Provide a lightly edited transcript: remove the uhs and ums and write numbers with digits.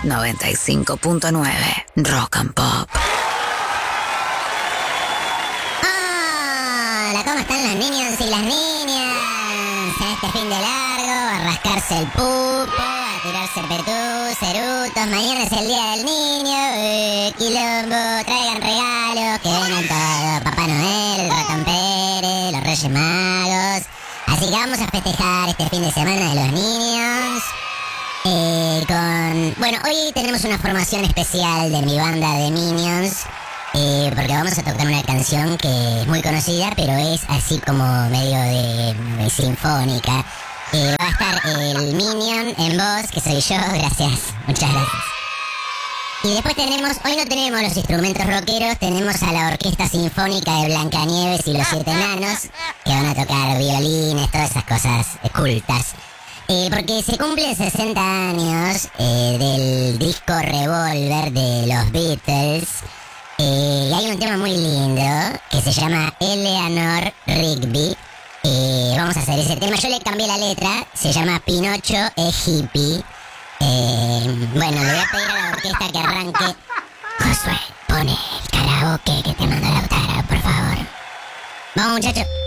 95.9 Rock and Pop. Hola, ¿cómo están los niños y las niñas? En este fin de largo, a rascarse el pupo, a tirarse cerutos. Mañana es el día del niño. Quilombo, traigan regalos, que vengan todos. Papá Noel, el Ratón Pérez, los Reyes Magos. Así que vamos a festejar este fin de semana de los niños. Bueno, hoy tenemos una formación especial de mi banda de Minions. Porque vamos a tocar una canción que es muy conocida, pero es así como medio de sinfónica. Va a estar el Minion en voz, que soy yo, gracias, muchas gracias. Y después hoy no tenemos los instrumentos rockeros, tenemos a la Orquesta Sinfónica de Blancanieves y los 7 Enanos, que van a tocar violines, todas esas cosas cultas. Porque se cumplen 60 años del disco Revolver de los Beatles. Y hay un tema muy lindo que se llama Eleanor Rigby. Vamos a hacer ese tema. Yo le cambié la letra. Se llama Pinocho es hippie. Bueno, le voy a pedir a la orquesta que arranque. Josué, pone el karaoke que te mando Lautaro, por favor. Vamos, muchachos.